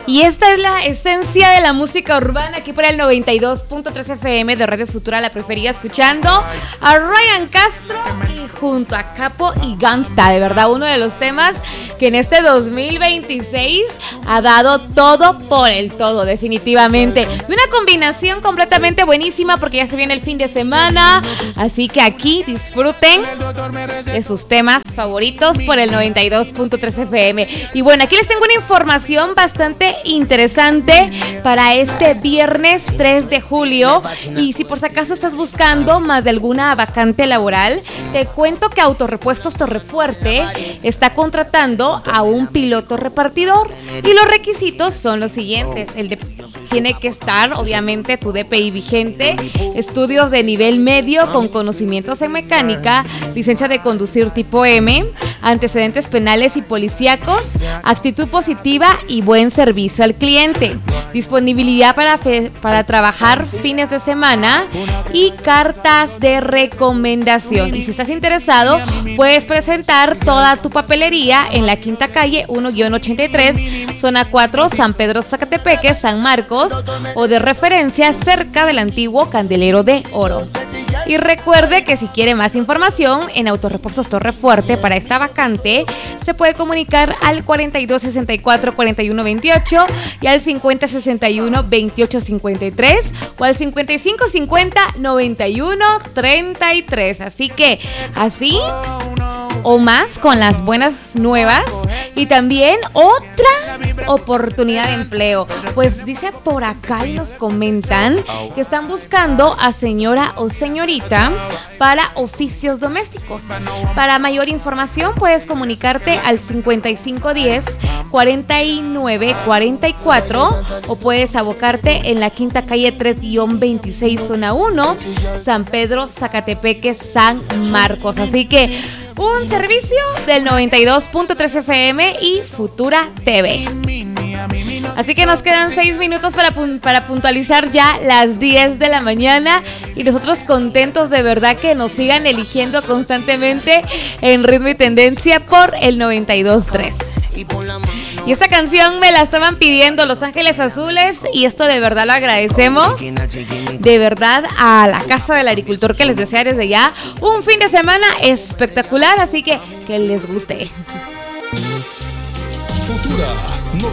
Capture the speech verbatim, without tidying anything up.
Y esta es la esencia de la música urbana aquí por el noventa y dos punto tres F M de Radio Futura, la preferida, escuchando a Ryan Castro y junto a Capo y Gangsta. De verdad, uno de los temas que en este dos mil veintiséis ha dado todo por el todo, definitivamente. Y una combinación completamente buenísima porque ya se viene el fin de semana. Así que aquí disfruten de sus temas favoritos por el noventa y dos punto tres F M. Y bueno, aquí les tengo una información bastante interesante para este viernes tres de julio. Y si por si acaso estás buscando más de alguna vacante laboral, te cuento que Autorepuestos Torrefuerte está contratando a un piloto repartidor. Y los requisitos son los siguientes: el de, tiene que estar obviamente tu D P I vigente, estudios de nivel medio con conocimientos en mecánica, licencia de conducir tipo M, antecedentes penales y policíacos, actitud positiva y buen servicio al cliente, disponibilidad para, fe, para trabajar fines de semana y cartas de recomendación. Y si estás interesado, puedes presentar toda tu papelería en la Quinta Calle uno ochenta y tres, zona cuatro, San Pedro Zacatepeque, San Marcos, o de referencia cerca del antiguo Candelero de Oro. Y recuerde que si quiere más información en Autorepuestos Torrefuerte para esta vacante, se puede comunicar al cuarenta y dos sesenta y cuatro cuarenta y uno veintiocho y al cincuenta sesenta y uno veintiocho cincuenta y tres o al cincuenta y cinco cincuenta noventa y uno treinta y tres. Así que así o más con las buenas nuevas y también otra oportunidad de empleo. Pues dice por acá y nos comentan que están buscando a señora o señorita para oficios domésticos. Para mayor información puedes comunicarte al cincuenta y cinco diez cuarenta y nueve cuarenta y cuatro o puedes abocarte en la Quinta Calle tres veintiséis, zona uno, San Pedro Zacatepeque, San Marcos. Así que un servicio del noventa y dos punto tres F M y Futura T V. Así que nos quedan seis minutos para, para puntualizar ya las diez de la mañana y nosotros contentos de verdad que nos sigan eligiendo constantemente en Ritmo y Tendencia por el noventa y dos punto tres. Y esta canción me la estaban pidiendo Los Ángeles Azules y esto de verdad lo agradecemos de verdad a la Casa del Agricultor, que les desea desde ya un fin de semana espectacular, así que que les guste. Futura